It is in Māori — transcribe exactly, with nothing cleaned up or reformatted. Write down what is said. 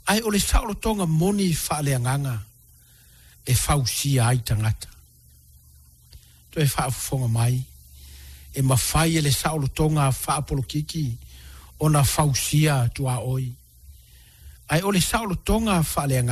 Ai o le saolo tonga moni whaaleanganga e whausia ai tangata. To e whaafufonga mai, e mawhai e le saolo tonga whaapolo kiki o na whausia tua oi. Ai o le saolo tonga whaaleanganga